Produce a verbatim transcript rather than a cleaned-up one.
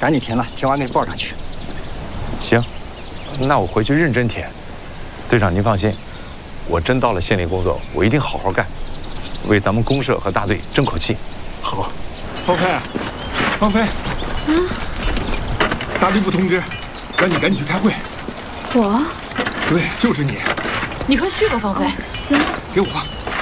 赶紧填了，填完给你报上去。 行，那我回去认真填。队长您放心，我真到了县里工作，我一定好好干，为咱们公社和大队争口气。 好， 方飞，方飞， 嗯， 大队部通知，让你赶紧去开会。 我？ 对，就是你。 你快去吧，方飞。行。 给我。